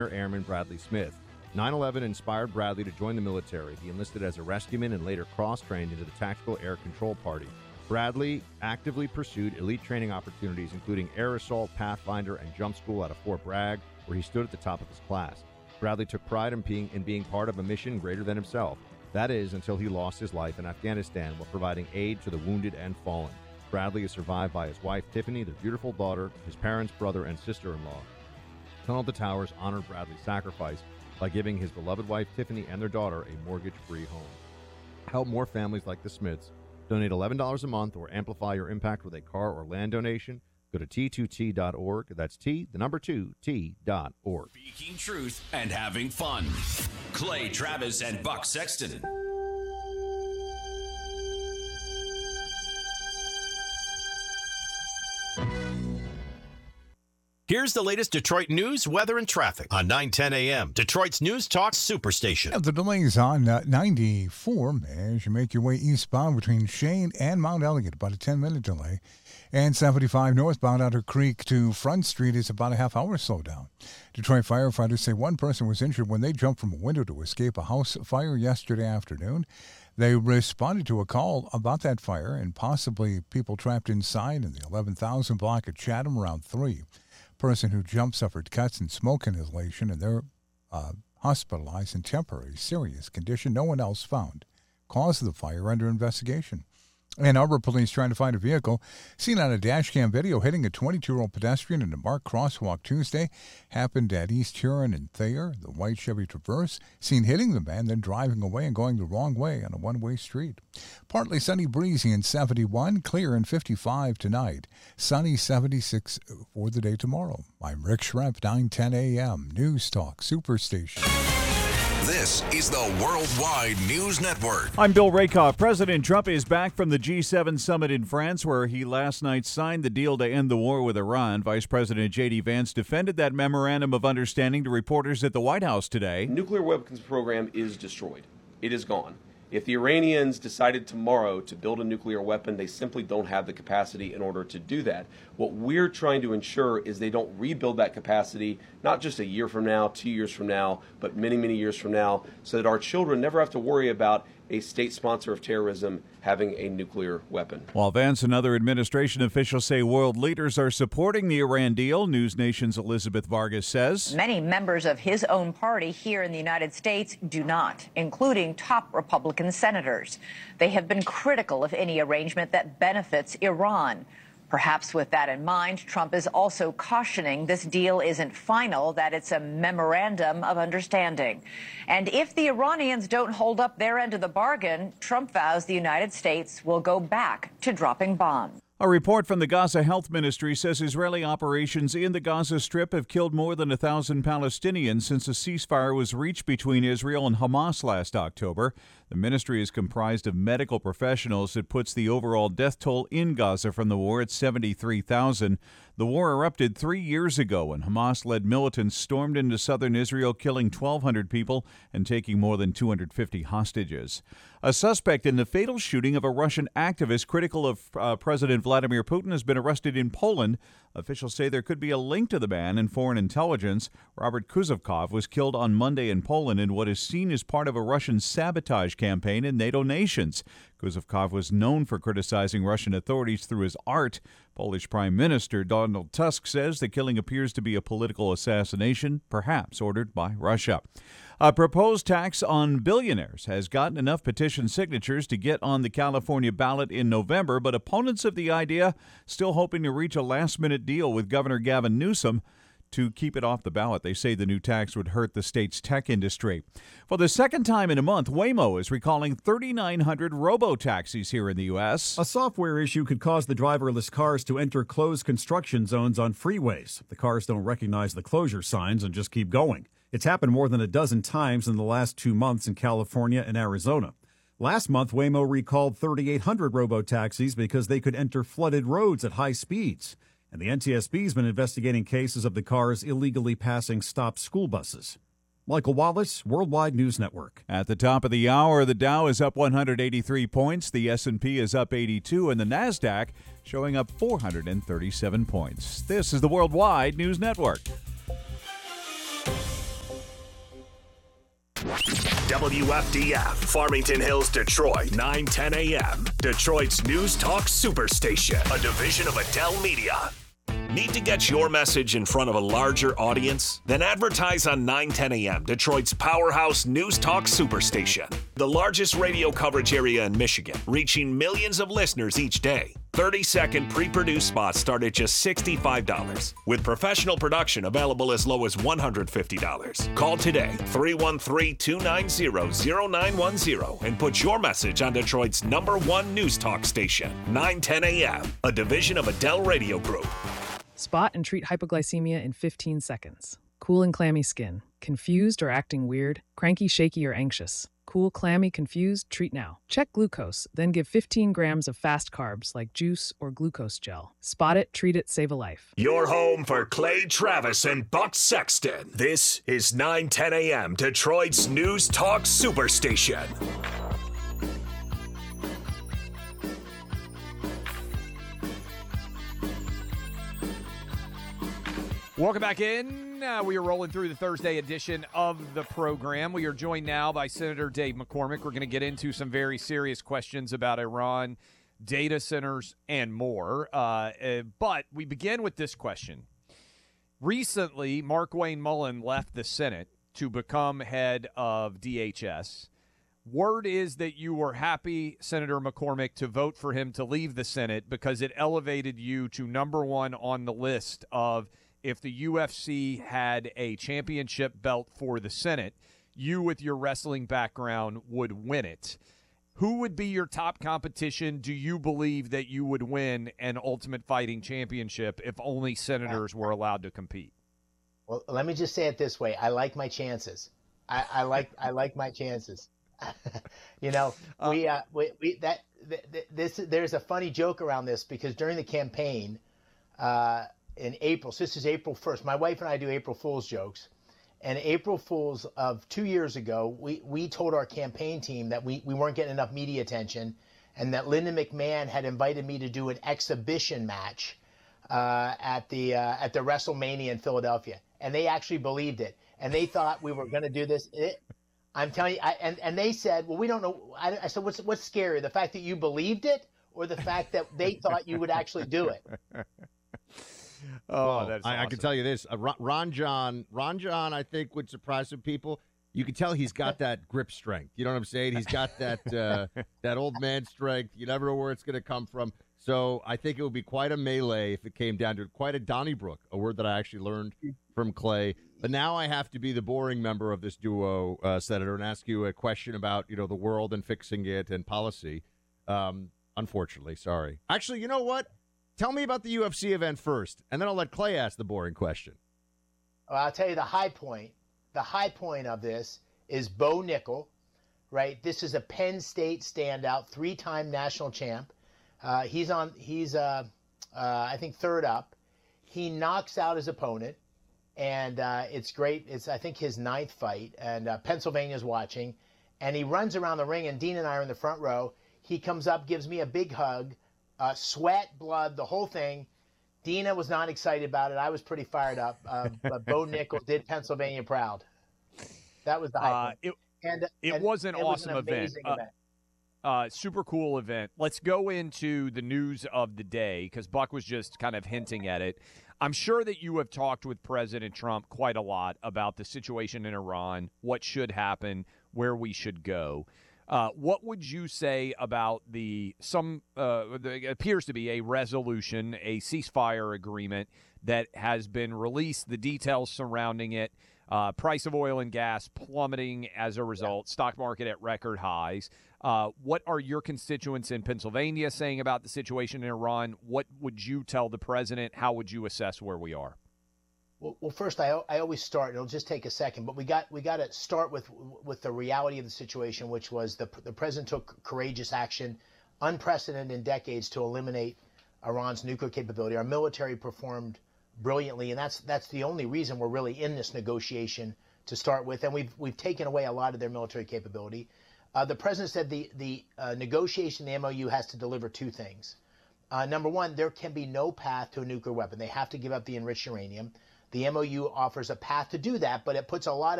Airman Bradley Smith. 9/11 inspired Bradley to join the military. He enlisted as a rescueman and later cross-trained into the Tactical Air Control Party. Bradley actively pursued elite training opportunities, including Air Assault, Pathfinder, and Jump School out of Fort Bragg, where he stood at the top of his class. Bradley took pride in being part of a mission greater than himself. That is, until he lost his life in Afghanistan while providing aid to the wounded and fallen. Bradley is survived by his wife, Tiffany, their beautiful daughter, his parents, brother, and sister-in-law. Tunnel to Towers honored Bradley's sacrifice by giving his beloved wife, Tiffany, and their daughter a mortgage-free home. Help more families like the Smiths. Donate $11 a month or amplify your impact with a car or land donation. Go to T2T.org. That's T2T.org. Speaking truth and having fun. Clay Travis and Buck Sexton. Here's the latest Detroit news, weather, and traffic on 9:10 a.m. Detroit's News Talk Superstation. The delays on 94 as you make your way eastbound between Shane and Mount Elliott, about a 10-minute delay. And 75 northbound Otter Creek to Front Street is about a half-hour slowdown. Detroit firefighters say one person was injured when they jumped from a window to escape a house fire yesterday afternoon. They responded to a call about that fire and possibly people trapped inside in the 11,000 block of Chatham around 3. Person who jumped suffered cuts and smoke inhalation, and they're hospitalized in temporary serious condition. No one else found. Cause of the fire under investigation. Ann Arbor police trying to find a vehicle seen on a dash cam video hitting a 22-year-old pedestrian in a marked crosswalk Tuesday. Happened at East Huron and Thayer. The white Chevy Traverse seen hitting the man, then driving away and going the wrong way on a one-way street. Partly sunny, breezy in 71, clear in 55 tonight. Sunny 76 for the day tomorrow. I'm Rick Schrempf, 9:10 a.m. News Talk Superstation. This is the Worldwide News Network. I'm Bill Rakoff. President Trump is back from the G7 summit in France, where he last night signed the deal to end the war with Iran. Vice President J.D. Vance defended that memorandum of understanding to reporters at the White House today. Nuclear weapons program is destroyed. It is gone. If the Iranians decided tomorrow to build a nuclear weapon, they simply don't have the capacity in order to do that. What we're trying to ensure is they don't rebuild that capacity, not just a year from now, 2 years from now, but many, many years from now, so that our children never have to worry about a state sponsor of terrorism having a nuclear weapon. While Vance and other administration officials say world leaders are supporting the Iran deal, News Nation's Elizabeth Vargas says many members of his own party here in the United States do not, including top Republican senators. They have been critical of any arrangement that benefits Iran. Perhaps with that in mind, Trump is also cautioning this deal isn't final, that it's a memorandum of understanding. And if the Iranians don't hold up their end of the bargain, Trump vows the United States will go back to dropping bombs. A report from the Gaza Health Ministry says Israeli operations in the Gaza Strip have killed more than 1,000 Palestinians since a ceasefire was reached between Israel and Hamas last October. The ministry is comprised of medical professionals. It puts the overall death toll in Gaza from the war at 73,000. The war erupted 3 years ago when Hamas-led militants stormed into southern Israel, killing 1,200 people and taking more than 250 hostages. A suspect in the fatal shooting of a Russian activist critical of President Vladimir Putin has been arrested in Poland. Officials say there could be a link to the man in foreign intelligence. Robert Kuzovkov was killed on Monday in Poland in what is seen as part of a Russian sabotage campaign in NATO nations. Kuzovkov was known for criticizing Russian authorities through his art. Polish Prime Minister Donald Tusk says the killing appears to be a political assassination, perhaps ordered by Russia. A proposed tax on billionaires has gotten enough petition signatures to get on the California ballot in November, but opponents of the idea still hoping to reach a last-minute deal with Governor Gavin Newsom to keep it off the ballot. They say the new tax would hurt the state's tech industry. For the second time in a month, Waymo is recalling 3,900 robo-taxis here in the U.S. A software issue could cause the driverless cars to enter closed construction zones on freeways. The cars don't recognize the closure signs and just keep going. It's happened more than a dozen times in the last 2 months in California and Arizona. Last month, Waymo recalled 3,800 robo-taxis because they could enter flooded roads at high speeds. And the NTSB's been investigating cases of the cars illegally passing stopped school buses. Michael Wallace, Worldwide News Network. At the top of the hour, the Dow is up 183 points, the S&P is up 82, and the NASDAQ showing up 437 points. This is the Worldwide News Network. WFDF, Farmington Hills, Detroit, 9:10 a.m. Detroit's News Talk Superstation, a division of Adele Media. Need to get your message in front of a larger audience? Then advertise on 9:10 a.m., Detroit's powerhouse News Talk Superstation, the largest radio coverage area in Michigan, reaching millions of listeners each day. 30-second pre-produced spots start at just $65, with professional production available as low as $150. Call today, 313-290-0910, and put your message on Detroit's #1 News Talk station, 9:10 a.m., a division of Adele Radio Group. Spot and treat hypoglycemia in 15 seconds. Cool and clammy skin. Confused or acting weird? Cranky, shaky, or anxious? Cool, clammy, confused? Treat now. Check glucose, then give 15 grams of fast carbs like juice or glucose gel. Spot it, treat it, save a life. Your home for Clay Travis and Buck Sexton. This is 9:10 a.m. Detroit's News Talk Superstation. Welcome back in. We are rolling through the Thursday edition of the program. We are joined now by Senator Dave McCormick. We're going to get into some very serious questions about Iran, data centers, and more. But we begin with this question. Recently, Markwayne Mullin left the Senate to become head of DHS. Word is that you were happy, Senator McCormick, to vote for him to leave the Senate because it elevated you to #1 on the list of if the UFC had a championship belt for the Senate, you with your wrestling background would win it. Who would be your top competition? Do you believe that you would win an Ultimate Fighting Championship if only senators were allowed to compete? Well, let me just say it this way. I like my chances. I like my chances. You know, there's a funny joke around this because during the campaign, in April, so this is April 1st. My wife and I do April Fool's jokes. And April Fool's of 2 years ago, we told our campaign team that we weren't getting enough media attention and that Linda McMahon had invited me to do an exhibition match at the WrestleMania in Philadelphia. And they actually believed it. And they thought we were going to do this. I'm telling you, and they said, well, we don't know. I said, what's scarier, the fact that you believed it or the fact that they thought you would actually do it? Oh, that's I awesome. can tell you this. Ron John, I think, would surprise some people. You can tell he's got that grip strength. You know what I'm saying? He's got that that old man strength. You never know where it's going to come from. So I think it would be quite a melee if it came down to it. Quite a Donnybrook, a word that I actually learned from Clay. But now I have to be the boring member of this duo, Senator, and ask you a question about, the world and fixing it and policy. Unfortunately, sorry. Actually, you know what? Tell me about the UFC event first, and then I'll let Clay ask the boring question. Well, I'll tell you the high point. The high point of this is Bo Nickel, right? This is a Penn State standout, 3-time national champ. He's I think third up. He knocks out his opponent, and it's great. It's, I think, his 9th fight, and Pennsylvania's watching. And he runs around the ring, and Dean and I are in the front row. He comes up, gives me a big hug. Sweat, blood, the whole thing. Dina was not excited about it. I was pretty fired up. But Bo Nickel did Pennsylvania proud. That was the high point. It was an awesome event. Super cool event. Let's go into the news of the day because Buck was just kind of hinting at it. I'm sure that you have talked with President Trump quite a lot about the situation in Iran, what should happen, where we should go. What would you say about it appears to be a resolution, a ceasefire agreement that has been released, the details surrounding it, price of oil and gas plummeting as a result, stock market at record highs. What are your constituents in Pennsylvania saying about the situation in Iran? What would you tell the president? How would you assess where we are? Well, first, I always start, and it'll just take a second, but we got to start with the reality of the situation, which was the president took courageous action, unprecedented in decades, to eliminate Iran's nuclear capability. Our military performed brilliantly, and that's the only reason we're really in this negotiation to start with, and we've taken away a lot of their military capability. The president said the negotiation, the MOU, has to deliver two things. Number one, there can be no path to a nuclear weapon. They have to give up the enriched uranium. The MOU offers a path to do that, but it puts a lot of